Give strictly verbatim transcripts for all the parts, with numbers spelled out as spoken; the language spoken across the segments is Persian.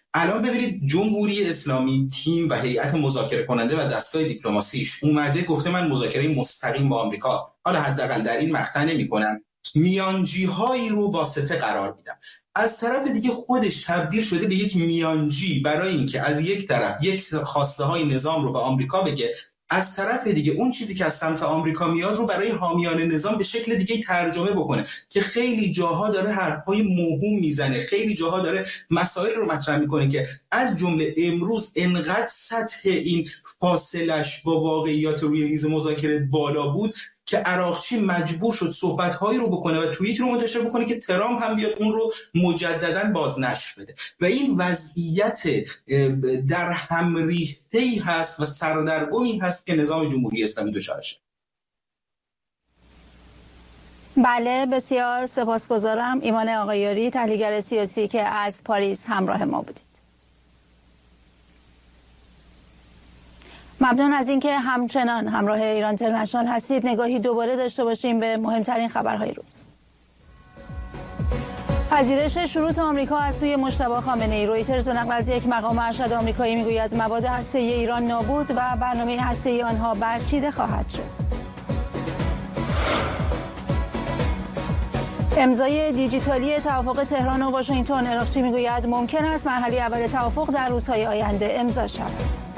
الان ببینید جمهوری اسلامی تیم و هیئت مذاکره کننده و دستگاه دیپلماسیش اومده گفته من مذاکره مستقیم با آمریکا، حالا حداقل در این مقطع نمی‌کنم، میانجی‌هایی رو واسطه قرار میدم. از طرف دیگه خودش تبدیل شده به یک میانجی برای اینکه از یک طرف یک خواسته های نظام رو به آمریکا بگه، از طرف دیگه اون چیزی که از سمت آمریکا میاد رو برای حامیان نظام به شکل دیگه ترجمه بکنه که خیلی جاها داره حرفای موهوم میزنه، خیلی جاها داره مسائل رو مطرح میکنه که از جمله امروز انقدر سطح این فاصلش با واقعیات روی میز مذاکره بالا بود که عراقچی مجبور شد صحبت‌هایی رو بکنه و توییت رو منتشر بکنه که ترامپ هم بیاد اون رو مجدداً بازنشر بده و این وضعیت در هم ریخته‌ای هست و سردرگمی هست که نظام جمهوری اسلامی دچارش. بله بسیار سپاسگزارم. ایمان آقایاری، تحلیلگر سیاسی که از پاریس همراه ما بودید. ممنون از اینکه همچنان همراه ایران اینترنشنال هستید. نگاهی دوباره داشته باشیم به مهمترین خبرهای روز. پذیرش شروط آمریکا از سوی مجتبی خامنه‌ای. رویترز به نقل از یک مقام ارشد آمریکایی میگوید مواد هسته‌ای ایران نابود و برنامه هسته‌ای آنها برچیده خواهد شد. امضای دیجیتالی توافق تهران و واشنگتن. عراقچی میگوید ممکن است مرحله اول توافق در روزهای آینده امضا شود.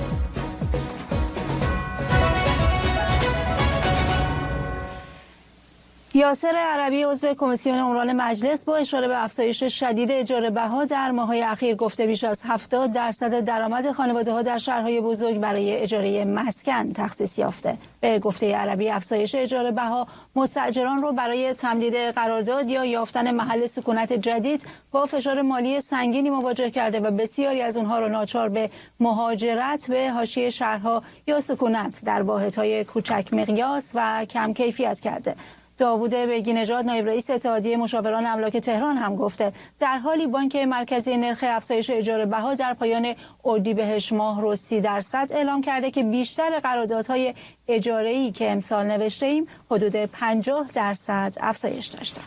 یاسر عربی عضو کمیسیون عمران مجلس با اشاره به افزایش شدید اجاره بها در ماه‌های اخیر گفته بیش از هفتاد درصد درآمد خانواده‌ها در شهرهای بزرگ برای اجاره مسکن تخصیص یافته. به گفته عربی افزایش اجاره بها مستاجران رو برای تمدید قرارداد یا یافتن محل سکونت جدید با فشار مالی سنگینی مواجه کرده و بسیاری از اونها رو ناچار به مهاجرت به حاشیه شهرها یا سکونت در واحدهای کوچک مقیاس و کم کیفیت کرده. داوود بیگی نژاد نایب رئیس اتحادیه مشاوران املاک تهران هم گفته در حالی بانک مرکزی نرخ افزایش اجاره بها در پایان اردیبهشت ماه رو سی درصد اعلام کرده که بیشتر قراردادهای اجاره‌ای که امسال نوشته ایم حدود پنجاه درصد افزایش داشتند.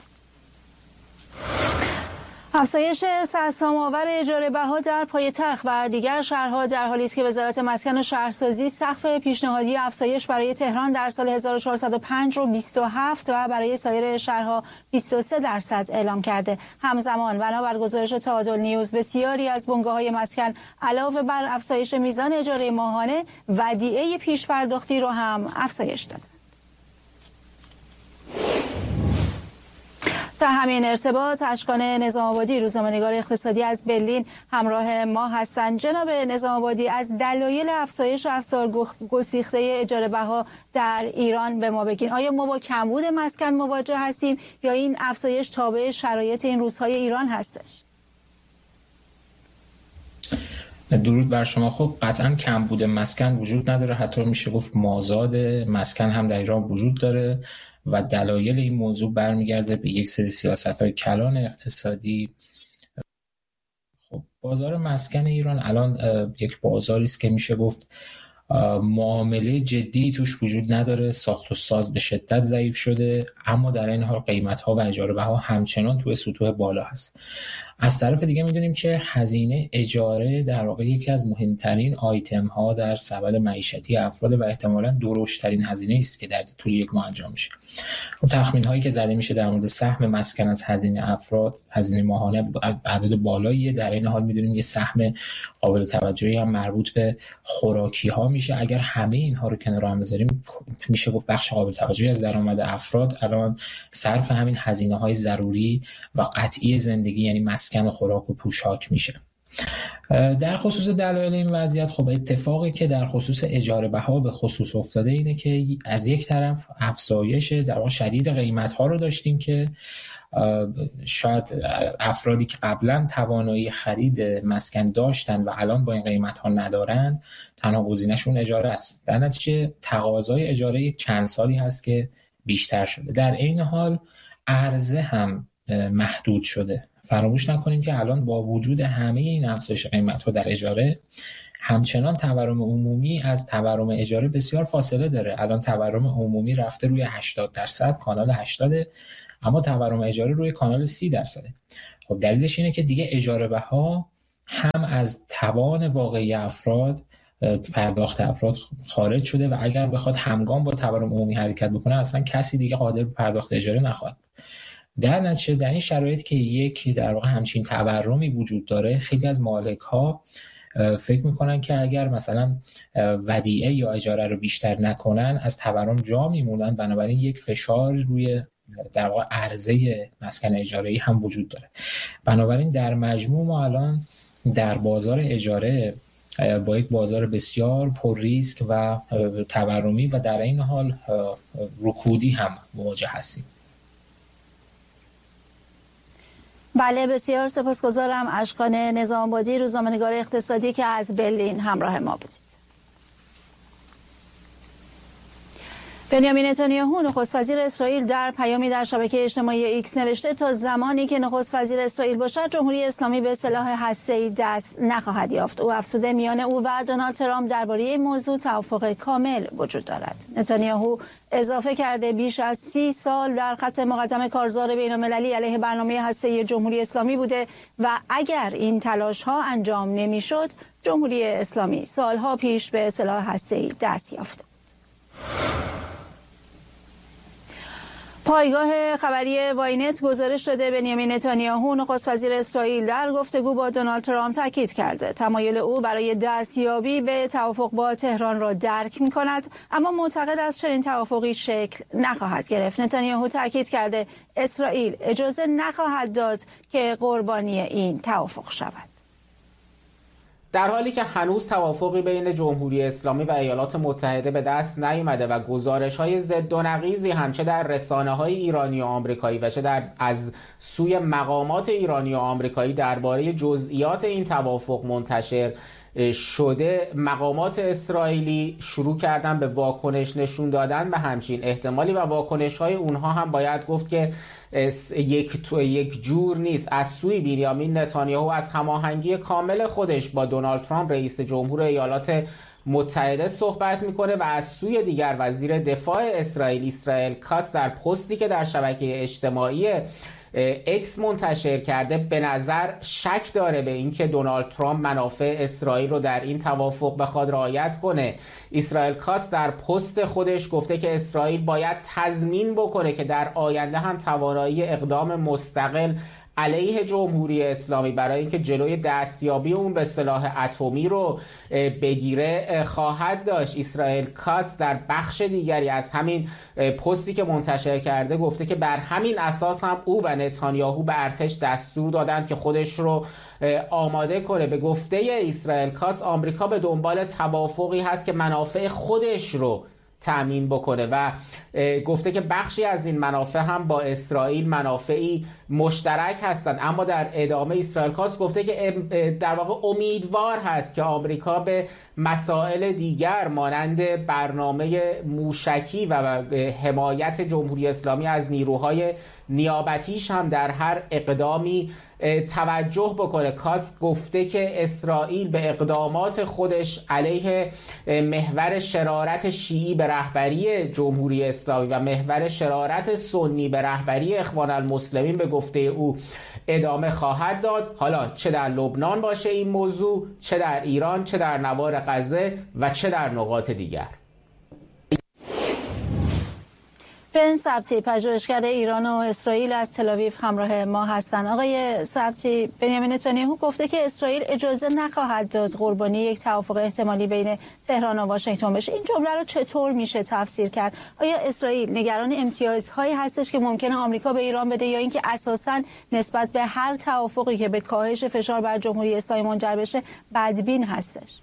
افزایش سرسام‌آور اجاره بها در پایتخت و دیگر شهرها در حالی است که وزارت مسکن و شهرسازی سقف پیشنهادی افزایش برای تهران در سال هزار و چهارصد و پنج رو بیست و هفت و برای سایر شهرها بیست و سه درصد اعلام کرده. همزمان بنابر گزارش تعادل نیوز بسیاری از بنگاه‌های مسکن علاوه بر افزایش میزان اجاره ماهانه ودیعه پیش پرداختی رو هم افزایش دادند. در همین ارتباط اشکان نظام آبادی روزنامه‌نگار اقتصادی از برلین همراه ما هستند. جناب نظام آبادی از دلایل افزایش افزار گسیخته اجاره بها در ایران به ما بگین. آیا ما با کمبود مسکن مواجه هستیم یا این افزایش تابع شرایط این روزهای ایران هستش؟ درود بر شما. خب قطعا کمبود مسکن وجود نداره، حتی میشه گفت مازاد مسکن هم در ایران وجود داره و دلایل این موضوع برمیگرده به یک سری سیاست‌های کلان اقتصادی. خب بازار مسکن ایران الان یک بازاری است که میشه گفت معامله جدی توش وجود نداره، ساخت و ساز به شدت ضعیف شده، اما در این حال قیمت‌ها و اجاره بها همچنان توی سطوح بالا هست. از طرف دیگه میدونیم که هزینه اجاره در واقع یکی از مهمترین آیتم ها در سبد معیشتی افراد و احتمالاً درشترین هزینه است که در طول یک ماه انجام میشه. خب تخمین هایی که زده میشه در مورد سهم مسکن از هزینه افراد، هزینه ماهانه عدد بالاییه. در این حال میدونیم یه سهم قابل توجهی هم مربوط به خوراکی ها میشه. اگر همه اینها رو کنار هم بذاریم میشه گفت بخش قابل توجهی از درآمد افراد الان صرف همین هزینه های ضروری و قطعی زندگی یعنی مسکن و خوراک و پوشاک میشه. در خصوص دلایل این وضعیت، خب اتفاقی که در خصوص اجاره بها به خصوص افتاده اینه که از یک طرف افزایش در واقع شدید قیمت ها رو داشتیم که شاید افرادی که قبلا توانایی خرید مسکن داشتن و الان با این قیمت ها ندارند تنها گزینه‌شون اجاره است. در نتیجه تقاضای اجاره یک چند سالی هست که بیشتر شده. در این حال عرضه هم محدود شده. فراموش نکنیم که الان با وجود همه این افزایش قیمت‌ها در اجاره همچنان تورم عمومی از تورم اجاره بسیار فاصله داره. الان تورم عمومی رفته روی هشتاد درصد، کانال هشتاد، اما تورم اجاره روی کانال سی درصده. خب دلیلش اینه که دیگه اجاره بها هم از از توان واقعی افراد پرداخت افراد خارج شده و اگر بخواد همگام با تورم عمومی حرکت بکنه اصلا کسی دیگه قادر به پرداخت اجاره نخواهد. در نتیجه در این شرایط که یک در واقع همچین تورمی وجود داره، خیلی از مالک ها فکر میکنن که اگر مثلا ودیعه یا اجاره رو بیشتر نکنن از تورم جا میمونن، بنابراین یک فشار روی در واقع عرضه مسکن اجاره‌ای هم وجود داره. بنابراین در مجموع ما الان در بازار اجاره با یک بازار بسیار پر ریسک و تورمی و در این حال رکودی هم مواجه هستیم. بله، بسیار سپاسگزارم. اشکان نظام‌آبادی، روزنامه‌نگار اقتصادی که از برلین همراه ما بودید. بنیامین نتانیاهو نخست وزیر اسرائیل در پیامی در شبکه اجتماعی ایکس نوشته تا زمانی که نخست وزیر اسرائیل باشد جمهوری اسلامی به سلاح هسته‌ای دست نخواهد یافت. او افزوده میان او و دونالد ترامپ درباره این موضوع توافق کامل وجود دارد. نتانیاهو اضافه کرده بیش از سی سال در خط مقدم کارزار بین‌المللی علیه برنامه هسته‌ای جمهوری اسلامی بوده و اگر این تلاش‌ها انجام نمی‌شد جمهوری اسلامی سالها پیش به سلاح هسته‌ای دست یافته. پایگاه خبری واینت گزارش داده بنیامین نتانیاهو نخست وزیر اسرائیل در گفتگو با دونالد ترامپ تاکید کرده تمایل او برای دستیابی به توافق با تهران را درک می‌کند، اما معتقد است چنین توافقی شکل نخواهد گرفت. نتانیاهو تاکید کرده اسرائیل اجازه نخواهد داد که قربانی این توافق شود. در حالی که هنوز توافقی بین جمهوری اسلامی و ایالات متحده به دست نیامده و گزارش‌های ضد و نقیضی هم چه در رسانه‌های ایرانی و آمریکایی و چه در از سوی مقامات ایرانی و آمریکایی درباره جزئیات این توافق منتشر شده، مقامات اسرائیلی شروع کردن به واکنش نشون دادن به همچین احتمالی و واکنش‌های اونها هم باید گفت که یک تو یک جور نیست. از سوی بنیامین نتانیاهو از هماهنگی کامل خودش با دونالد ترامپ رئیس جمهور ایالات متحده صحبت میکنه و از سوی دیگر وزیر دفاع اسرائیل اسرائیل کاتز در پستی که در شبکه اجتماعی اکس منتشر کرده به نظر شک داره به اینکه دونالد ترامپ منافع اسرائیل رو در این توافق بخواد رعایت کنه. اسرائیل کاتز در پست خودش گفته که اسرائیل باید تضمین بکنه که در آینده هم توانایی اقدام مستقل علیه جمهوری اسلامی برای اینکه جلوی دستیابی اون به سلاح اتمی رو بگیره خواهد داشت. اسرائیل کاتز در بخش دیگری از همین پستی که منتشر کرده گفته که بر همین اساس هم او و نتانیاهو به ارتش دستور دادند که خودش رو آماده کنه. به گفته اسرائیل کاتز آمریکا به دنبال توافقی هست که منافع خودش رو تأمین بکنه و گفته که بخشی از این منافع هم با اسرائیل منافعی مشترک هستند، اما در ادامه اسرائیل کاتز گفته که در واقع امیدوار هست که آمریکا به مسائل دیگر مانند برنامه موشکی و حمایت جمهوری اسلامی از نیروهای نیابتیش هم در هر اقدامی توجه بکنه. کاتز گفته که اسرائیل به اقدامات خودش علیه محور شرارت شیعی به رهبری جمهوری اسلامی و محور شرارت سنی به رهبری اخوان المسلمین به گفته او ادامه خواهد داد، حالا چه در لبنان باشه این موضوع، چه در ایران، چه در نوار غزه و چه در نقاط دیگر. بن سبتی، پژوهشگر ایران و اسرائیل از تل‌آویو همراه ما هستند. آقای سبتی، بنیامین نتانیاهو گفته که اسرائیل اجازه نخواهد داد قربانی یک توافق احتمالی بین تهران و واشنگتن بشه. این جمله رو چطور میشه تفسیر کرد؟ آیا اسرائیل نگران امتیازهایی هستش که ممکنه آمریکا به ایران بده یا اینکه اساساً نسبت به هر توافقی که به کاهش فشار بر جمهوری اسلامی منجر بشه بدبین هستش؟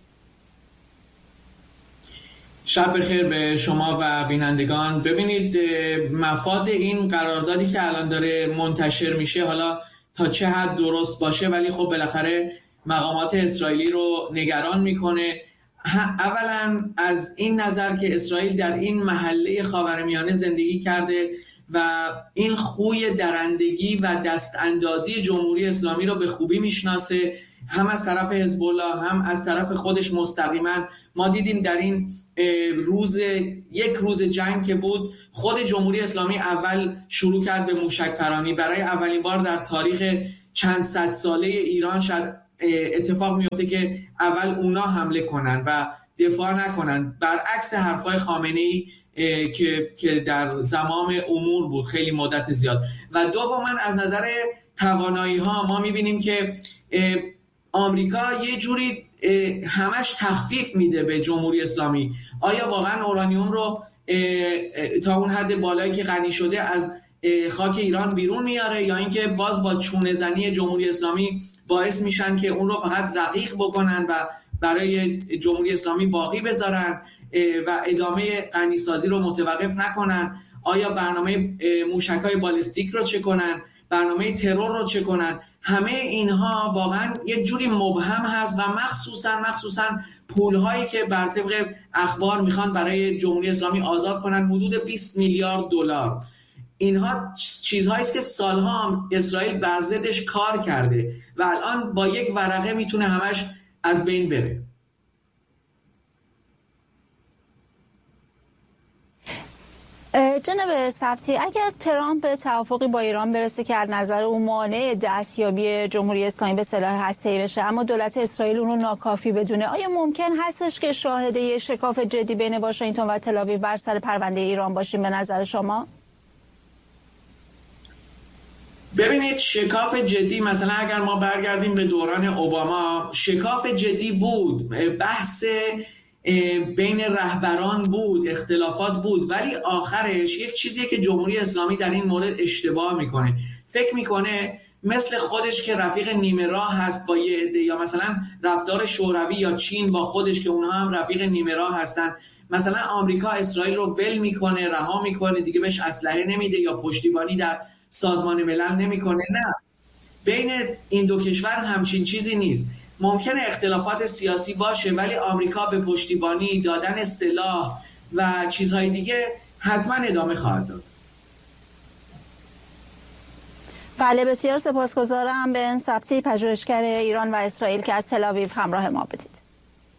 شب بخیر به شما و بینندگان. ببینید مفاد این قراردادی که الان داره منتشر میشه حالا تا چه حد درست باشه، ولی خب بالاخره مقامات اسرائیلی رو نگران میکنه. اولا از این نظر که اسرائیل در این محله خاورمیانه زندگی کرده و این خوی درندگی و دست اندازی جمهوری اسلامی رو به خوبی میشناسه، هم از طرف حزب الله هم از طرف خودش مستقیما. ما دیدیم در این روز یک روز جنگ که بود خود جمهوری اسلامی اول شروع کرد به موشک پرانی. برای اولین بار در تاریخ چند صد ساله ایران، شاید اتفاق میفته که اول اونا حمله کنن و دفاع نکنن، برعکس حرفای خامنه‌ای که که در زمام امور بود خیلی مدت زیاد. و دوما از نظر توانایی ها ما میبینیم که آمریکا یه جوری همش تخفیف میده به جمهوری اسلامی. آیا واقعا اورانیوم رو تا اون حد بالایی که غنی شده از خاک ایران بیرون میاره، یا اینکه باز با چونه زنی جمهوری اسلامی باعث میشن که اون رو فقط رقیق بکنن و برای جمهوری اسلامی باقی بذارن و ادامه غنی سازی رو متوقف نکنن؟ آیا برنامه موشک‌های بالستیک رو چه کنن؟ برنامه ترور رو چه کنن؟ همه اینها واقعا یک جوری مبهم هست و مخصوصا مخصوصا پول‌هایی که بر طبق اخبار میخوان برای جمهوری اسلامی آزاد کنن، حدود بیست میلیارد دلار. اینها چیزهایی است که سالها اسرائیل بر ضدش کار کرده و الان با یک ورقه میتونه همش از بین بره. جناب سبتی، اگر ترامپ به توافقی با ایران برسه که از نظر اون مانع دستیابی جمهوری اسلامی به سلاح هسته‌ای بشه، اما دولت اسرائیل اون رو ناکافی بدونه، آیا ممکن هستش که شاهد شکاف جدی بین واشنگتن و تل‌آویو بر سر پرونده ایران باشیم به نظر شما؟ ببینید، شکاف جدی مثلا اگر ما برگردیم به دوران اوباما، شکاف جدی بود، بحث بین رهبران بود، اختلافات بود، ولی آخرش یک چیزیه که جمهوری اسلامی در این مورد اشتباه میکنه. فکر میکنه مثل خودش که رفیق نیمه راه هست با یه عده، یا مثلا رفتار شوروی یا چین با خودش که اونها هم رفیق نیمه راه هستن. مثلا آمریکا اسرائیل رو ول میکنه، رها میکنه، دیگه بهش اسلحه نمیده یا پشتیبانی در سازمان ملل نمیکنه. نه، بین این دو کشور همچین چیزی نیست. ممکنه اختلافات سیاسی باشه، ولی آمریکا به پشتیبانی دادن سلاح و چیزهای دیگه حتما ادامه خواهد داد. بله، بسیار سپاسگزارم بن سبتی، پژوهشگر ایران و اسرائیل که از تل‌آویو همراه ما بودید.